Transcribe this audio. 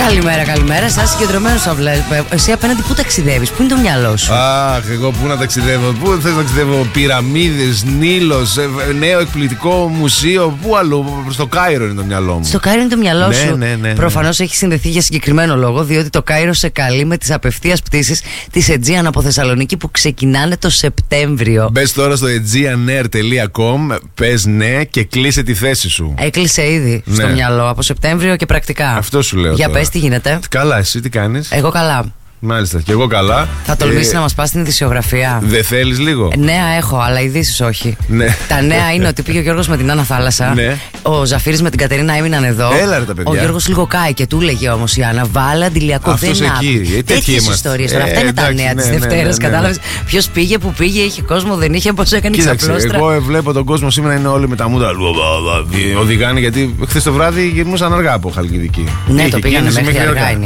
Καλημέρα. Σας συγκεντρωμένο θα βλέπω. Εσύ απέναντι πού ταξιδεύεις, πού είναι το μυαλό σου? Αχ, εγώ πού να ταξιδεύω, πού θες να ταξιδεύω? Πυραμίδες, Νείλος, νέο εκπληκτικό μουσείο, πού αλλού? Στο Κάιρο είναι το μυαλό μου. Στο Κάιρο είναι το μυαλό σου. Ναι. Προφανώς έχει συνδεθεί για συγκεκριμένο λόγο, διότι το Κάιρο σε καλεί με τις απευθείας πτήσεις της Aegean από Θεσσαλονίκη που ξεκινάνε το Σεπτέμβριο. Μπες τώρα στο aegeanair.com, πες ναι και κλείσε τη θέση σου. Έκλεισε ήδη στο μυαλό από Σεπτέμβριο και πρακτικά. Αυτό σου λέω. Για τώρα. Πες τι γίνεται. Καλά, εσύ τι κάνεις? Εγώ καλά. Μάλιστα, και εγώ καλά. Θα τολμήσεις να μας πας στην ειδησιογραφία? Δεν θέλεις λίγο? Νέα έχω, αλλά ειδήσεις όχι. Ναι. Τα νέα είναι ότι πήγε ο Γιώργος με την Άννα Θάλασσα. Ναι. Ο Ζαφύρης με την Κατερίνα έμειναν εδώ. Έλα ρε τα παιδιά. Ο Γιώργος λίγο κάει και του έλεγε όμως η Άννα, βάλε αντιλιακό. Αυτός δεν εκεί. Τέτοιες ιστορίες. Αυτά είναι τα νέα της Δευτέρας. Κατάλαβες ποιος πήγε, που πήγε, είχε κόσμο, δεν είχε, πώς έκανε ξαπλώστρα. Εγώ βλέπω τον κόσμο σήμερα είναι όλοι με τα μούτρα. Οδηγάνε γιατί χθες το βράδυ γυρνούσαν αργά από Χαλκιδική. Ναι, το πήγανε μέχρι αργά.